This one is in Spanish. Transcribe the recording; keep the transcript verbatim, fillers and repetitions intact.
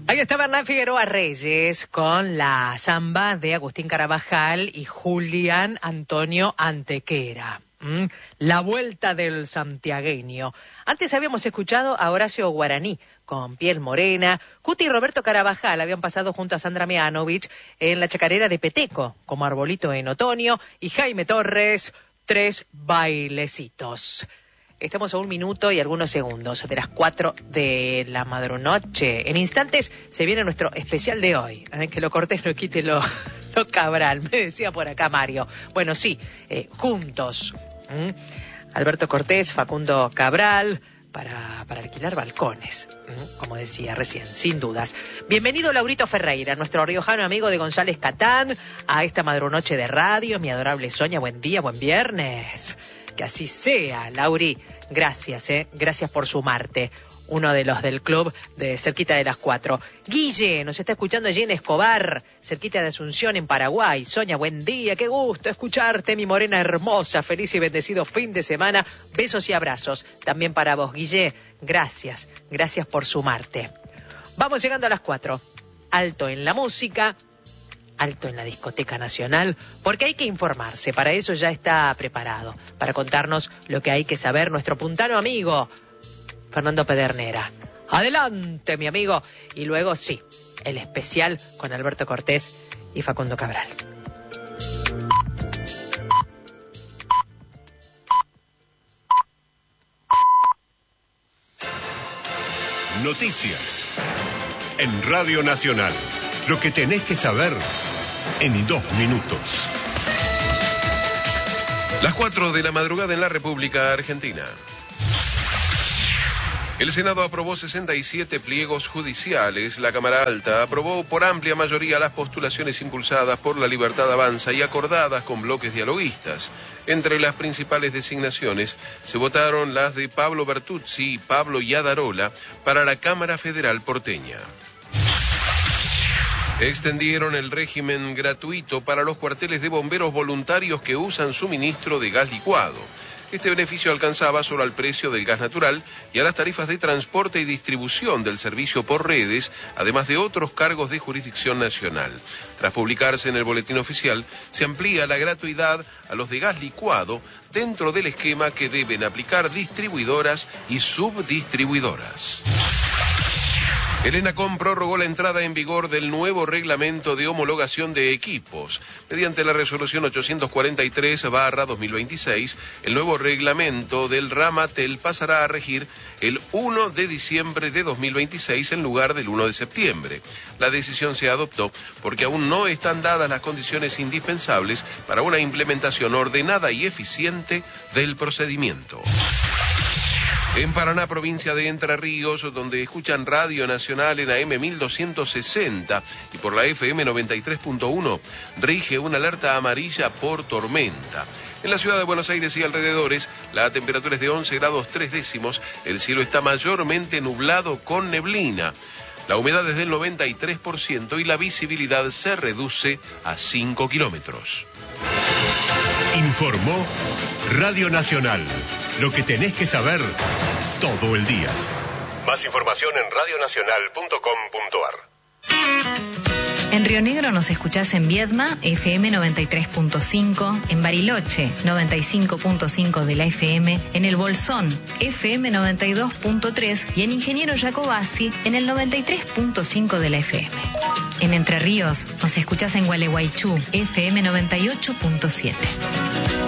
Ahí está Bernal Figueroa Reyes con la samba de Agustín Carabajal y Julián Antonio Antequera. ¿Mm? La vuelta del santiagueño. Antes habíamos escuchado a Horacio Guaraní con Piel Morena. Cuti y Roberto Carabajal habían pasado junto a Sandra Mianovich en la chacarera de Peteco, como Arbolito en Otoño. Y Jaime Torres, Tres Bailecitos. Estamos a un minuto y algunos segundos de las cuatro de la madrunoche. En instantes se viene nuestro especial de hoy. ¿Eh? Que lo cortes, no quite lo, lo Cabral, me decía por acá Mario. Bueno, sí, eh, juntos. ¿Mm? Alberto Cortés, Facundo Cabral, para, para alquilar balcones, ¿Mm? como decía recién, sin dudas. Bienvenido Laurito Ferreira, nuestro riojano amigo de González Catán, a esta madrunoche de radio. Mi adorable Sonia, buen día, buen viernes. Que así sea, Lauri. Gracias, eh. Gracias por sumarte. Uno de los del club de cerquita de las cuatro. Guille, nos está escuchando allí en Escobar, cerquita de Asunción, en Paraguay. Sonia, buen día, qué gusto escucharte, mi morena hermosa. Feliz y bendecido fin de semana. Besos y abrazos. También para vos, Guille. Gracias, gracias por sumarte. Vamos llegando a las cuatro. Alto en la música. Alto en la discoteca nacional, porque hay que informarse, para eso ya está preparado, para contarnos lo que hay que saber nuestro puntano amigo, Fernando Pedernera. Adelante, mi amigo. Y luego, sí, el especial con Alberto Cortés y Facundo Cabral. Noticias en Radio Nacional. Lo que tenés que saber en dos minutos. Las cuatro de la madrugada en la República Argentina. El Senado aprobó sesenta y siete pliegos judiciales. La Cámara Alta aprobó por amplia mayoría las postulaciones impulsadas por La Libertad Avanza y acordadas con bloques dialoguistas. Entre las principales designaciones se votaron las de Pablo Bertuzzi y Pablo Yadarola para la Cámara Federal porteña. Extendieron el régimen gratuito para los cuarteles de bomberos voluntarios que usan suministro de gas licuado. Este beneficio alcanzaba solo al precio del gas natural y a las tarifas de transporte y distribución del servicio por redes, además de otros cargos de jurisdicción nacional. Tras publicarse en el boletín oficial, se amplía la gratuidad a los de gas licuado dentro del esquema que deben aplicar distribuidoras y subdistribuidoras. El ENACOM prorrogó la entrada en vigor del nuevo reglamento de homologación de equipos. Mediante la resolución ochocientos cuarenta y tres barra dos mil veintiséis, el nuevo reglamento del Ramatel pasará a regir el primero de diciembre de dos mil veintiséis en lugar del primero de septiembre. La decisión se adoptó porque aún no están dadas las condiciones indispensables para una implementación ordenada y eficiente del procedimiento. En Paraná, provincia de Entre Ríos, donde escuchan Radio Nacional en A M mil doscientos sesenta y por la F M noventa y tres punto uno, rige una alerta amarilla por tormenta. En la ciudad de Buenos Aires y alrededores, la temperatura es de once grados tres décimos, el cielo está mayormente nublado con neblina. La humedad es del noventa y tres por ciento y la visibilidad se reduce a cinco kilómetros. Informó Radio Nacional. Lo que tenés que saber todo el día. Más información en radio nacional punto com punto a r. En Río Negro nos escuchás en Viedma, F M noventa y tres punto cinco, en Bariloche, noventa y cinco punto cinco de la F M, en El Bolsón, F M noventa y dos punto tres y en Ingeniero Jacobasi, en el noventa y tres punto cinco de la F M. En Entre Ríos nos escuchás en Gualeguaychú, F M noventa y ocho punto siete.